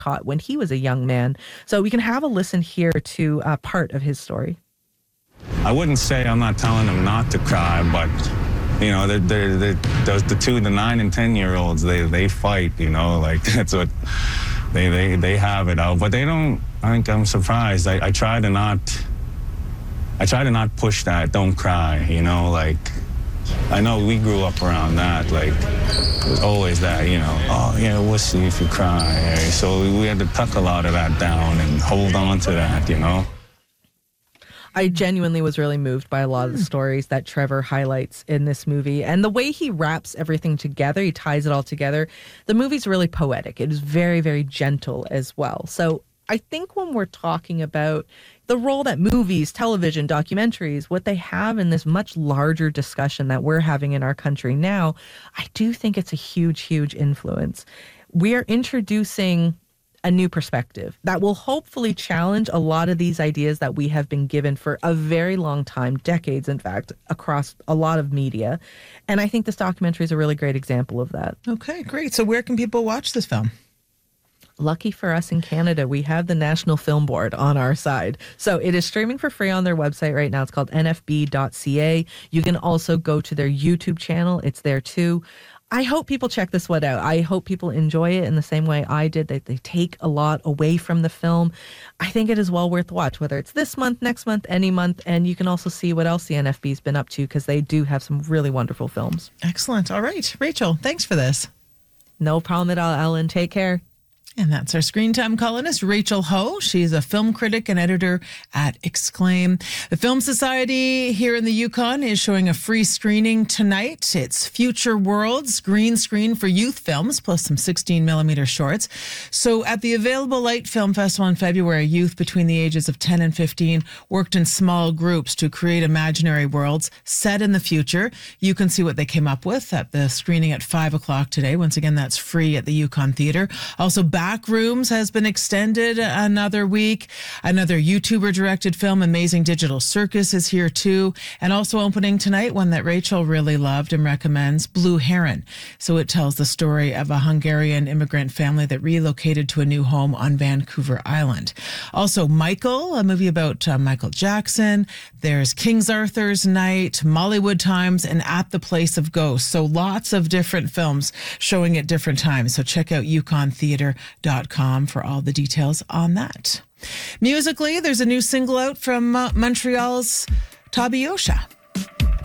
caught when he was a young man. So we can have a listen here to part of his story. I wouldn't say I'm not telling them not to cry, but the 9 and 10-year-olds, they fight, like that's what they have it out, but they don't. I think I'm surprised. I try to not push that. Don't cry, like I know we grew up around that. Like it was always that, oh yeah, we'll see if you cry. So we had to tuck a lot of that down and hold on to that, I genuinely was really moved by a lot of the stories that Trevor highlights in this movie. And the way he wraps everything together, he ties it all together. The movie's really poetic. It is very, very gentle as well. So I think when we're talking about the role that movies, television, documentaries, what they have in this much larger discussion that we're having in our country now, I do think it's a huge, huge influence. We are introducing a new perspective that will hopefully challenge a lot of these ideas that we have been given for a very long time, decades, in fact, across a lot of media. And I think this documentary is a really great example of that. Okay, great. So where can people watch this film? Lucky for us in Canada, we have the National Film Board on our side. So it is streaming for free on their website right now. It's called nfb.ca. You can also go to their YouTube channel. It's there too. I hope people check this one out. I hope people enjoy it in the same way I did. They take a lot away from the film. I think it is well worth watch, whether it's this month, next month, any month. And you can also see what else the NFB's been up to because they do have some really wonderful films. Excellent. All right. Rachel, thanks for this. No problem at all, Ellen. Take care. And that's our Screen Time columnist, Rachel Ho. She's a film critic and editor at Exclaim. The Film Society here in the Yukon is showing a free screening tonight. It's Future Worlds, green screen for youth films, plus some 16mm shorts. So at the Available Light Film Festival in February, youth between the ages of 10 and 15 worked in small groups to create imaginary worlds set in the future. You can see what they came up with at the screening at 5 o'clock today. Once again, that's free at the Yukon Theatre. Also, Backrooms has been extended another week. Another YouTuber-directed film, Amazing Digital Circus, is here too. And also opening tonight, one that Rachel really loved and recommends, Blue Heron. So it tells the story of a Hungarian immigrant family that relocated to a new home on Vancouver Island. Also, Michael, a movie about Michael Jackson. There's King's Arthur's Night, Mollywood Times, and At the Place of Ghosts. So lots of different films showing at different times. So check out yukontheatre.com for all the details on that. Musically, there's a new single out from Montreal's Tabi Osha.